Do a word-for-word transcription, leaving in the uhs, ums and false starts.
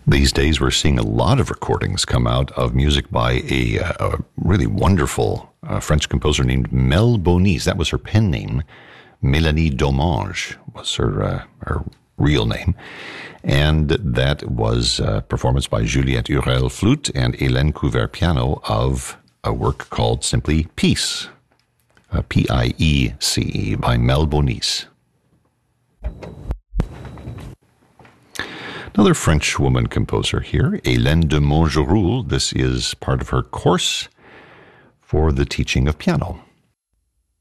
These days, we're seeing a lot of recordings come out of music by a, a really wonderful uh, French composer named Mel Bonis. That was her pen name. Mélanie Domange was her, uh, her real name. And that was a performance by Juliette Hurel flute and Hélène Couvert piano of a work called simply Piece, uh, P I E C E, by Mel Bonis. Another French woman composer here, Hélène de Montgeroul. This is part of her course for the teaching of piano.